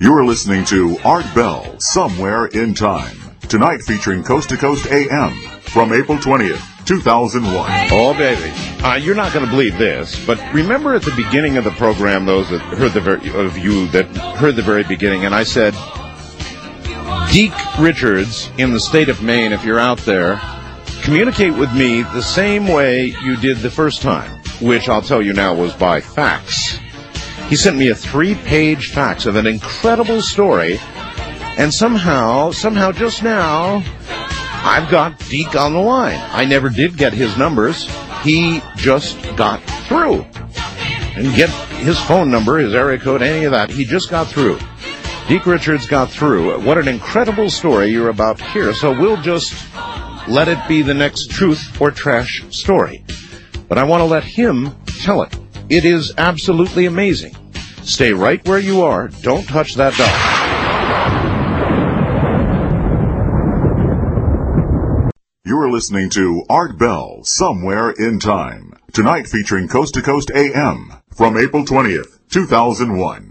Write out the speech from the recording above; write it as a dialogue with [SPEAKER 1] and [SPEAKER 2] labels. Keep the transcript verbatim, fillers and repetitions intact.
[SPEAKER 1] You're listening to Art Bell, Somewhere in Time. Tonight featuring Coast to Coast A M from April twentieth, two thousand one.
[SPEAKER 2] Oh, baby. Uh, you're not going to believe this, but remember at the beginning of the program, those that heard the very, of you that heard the very beginning, and I said, Deke Richards in the state of Maine, if you're out there, communicate with me the same way you did the first time, which I'll tell you now was by fax. He sent me a three-page fax of an incredible story, and somehow, somehow just now, I've got Deke on the line. I never did get his numbers. He just got through. And get his phone number, his area code, any of that. He just got through. Deke Richards got through. What an incredible story you're about to hear. So we'll just let it be the next truth or trash story. But I want to let him tell it. It is absolutely amazing. Stay right where you are. Don't touch that dial.
[SPEAKER 1] You're listening to Art Bell, Somewhere in Time. Tonight featuring Coast to Coast A M from April twentieth, two thousand one.